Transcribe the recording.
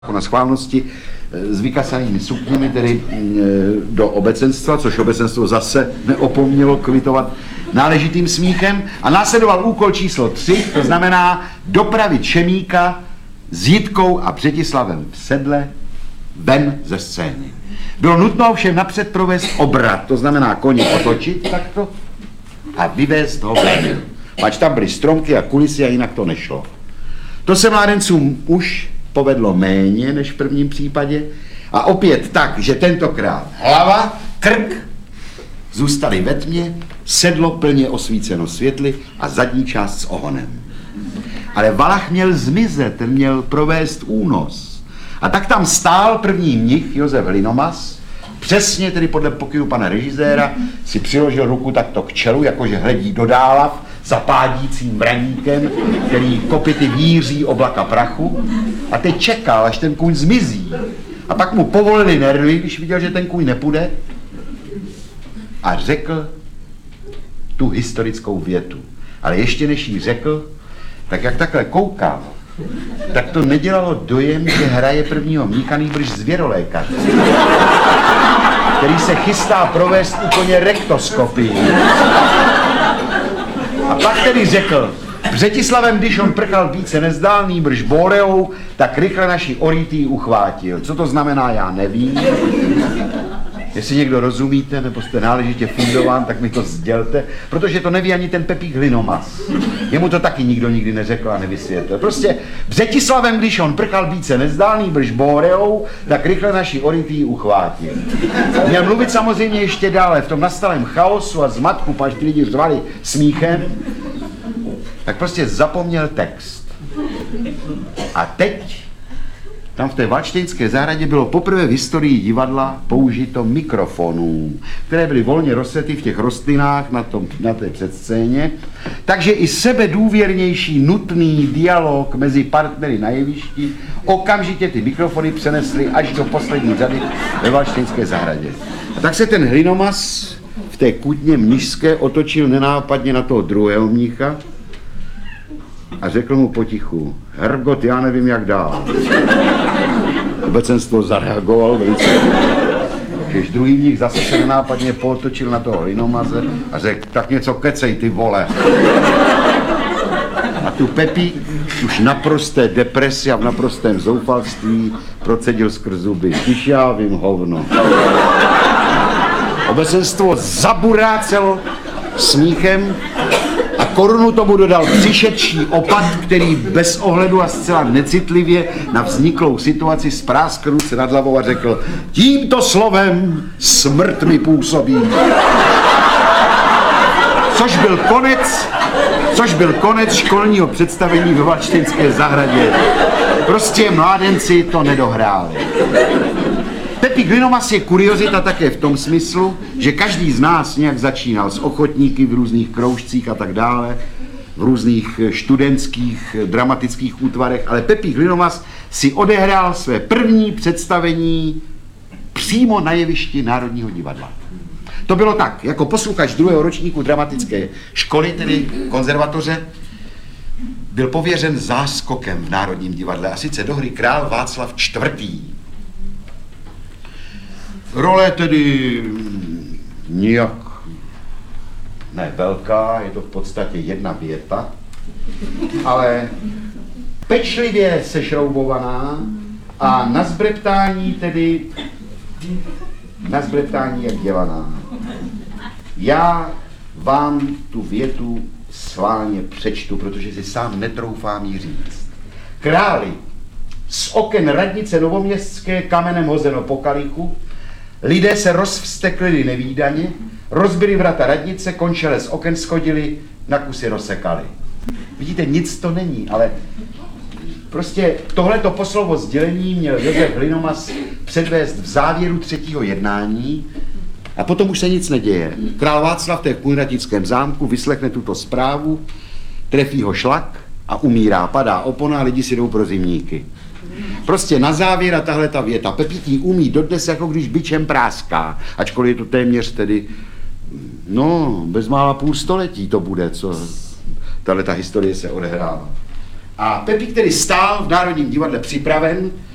na schválnosti s vykasanými sukněmi tedy do obecenstva, což obecenstvo zase neopomnělo kvitovat náležitým smíchem. A následoval úkol číslo 3, to znamená dopravit Šemíka s Jitkou a Břetislavem v sedle ven ze scény. Bylo nutno ovšem napřed provést obrat, to znamená koně otočit takto a vyvést ho ven. Pač tam byly stromky a kulisy a jinak to nešlo. To se mládencům už povedlo méně než v prvním případě a opět tak, že tentokrát hlava, krk zůstaly ve tmě, sedlo plně osvíceno světly a zadní část s ohonem. Ale Valach měl zmizet, ten měl provést únos. A tak tam stál první mnich Josef Hlinomas, přesně tedy podle pokynu pana režiséra, si přiložil ruku takto k čelu, jakože hledí do dálav za pádícím vraníkem, který kopyty víří oblaka prachu. A teď čekal, až ten kůň zmizí. A pak mu povolili nervy, když viděl, že ten kůň nepůjde. A řekl tu historickou větu. Ale ještě než jí řekl, tak jak takhle koukal, tak to nedělalo dojem, že hraje prvního mnicha, nýbrž zvěrolékař, který se chystá provést úplně rektoskopii. A pak tedy řekl, Břetislavem, když on prchal více nezdál, nýbrž Boreou, tak rychle naši orítý uchvátil. Co to znamená, já nevím. Jestli někdo rozumíte, nebo jste náležitě fundován, tak mi to sdělte, protože to neví ani ten Pepík Hlinomas. Jemu to taky nikdo nikdy neřekl a nevysvětlil. Prostě Břetislavem, když on prchal více nezdál, nýbrž Boreou, tak rychle naši orítý uchvátil. Měl mluvit samozřejmě ještě dále v tom nastalém chaosu a zmatku, až ty lidi řvali smíchem, tak prostě zapomněl text. A teď tam v té Valdštejnské zahradě bylo poprvé v historii divadla použito mikrofonů, které byly volně rozsety v těch rostlinách na té předscéně, takže i sebedůvěrnější nutný dialog mezi partnery na jevišti okamžitě ty mikrofony přenesly až do poslední řady ve Valdštejnské zahradě. A tak se ten Hlinomas v té kutně mnišské otočil nenápadně na toho druhého mnicha a řekl mu potichu, Hergot, já nevím, jak dál. Obecenstvo zareagoval velice. Když druhý mnich zase se nenápadně pootočil na toho Hlinomaze a řekl, tak něco kecej, ty vole. A tu Pepík už naprosté depresi a v naprostém zoufalství procedil skrz zuby. Když já vím, hovno. Obecenstvo zaburácelo smíchem a korunu tomu dodal přišedší opat, který bez ohledu a zcela necitlivě na vzniklou situaci spráskl ruce nad hlavou a řekl, tímto slovem smrt mi působí. Což byl konec školního představení ve Valdštejnské zahradě. Prostě mládenci to nedohráli. Pepík Hlinomas je kuriozita také v tom smyslu, že každý z nás nějak začínal s ochotníky v různých kroužcích a tak dále, v různých studentských dramatických útvarech, ale Pepík Hlinomas si odehrál své první představení přímo na jevišti Národního divadla. To bylo tak, jako posluchač druhého ročníku dramatické školy, tedy konzervatoře, byl pověřen záskokem v Národním divadle, a sice do hry Král Václav IV. Role tedy nijak ne velká, je to v podstatě jedna věta, ale pečlivě sešroubovaná a na zbreptání jak dělaná. Já vám tu větu sválně přečtu, protože si sám netroufám ji říct. Králi, z oken radnice Novoměstské kamenem hozeno po kalichu, lidé se rozvsteklili nevídaně, rozbili vrata radnice, končele z oken schodili, na kusy rozsekali. Vidíte, nic to není, ale prostě tohleto poslovo sdělení měl Josef Hlinomas předvést v závěru třetího jednání a potom už se nic neděje. Král Václav v té Kunratickém zámku vyslechne tuto zprávu, trefí ho šlak a umírá, padá opona a lidi si jdou pro zimníky. Prostě na závěr a tahle ta věta. Pepík umí dodnes, jako když bičem práská, ačkoliv je to téměř tedy, bezmála půl století to bude, co tahle ta historie se odehrává. A Pepík tedy stál v Národním divadle připraven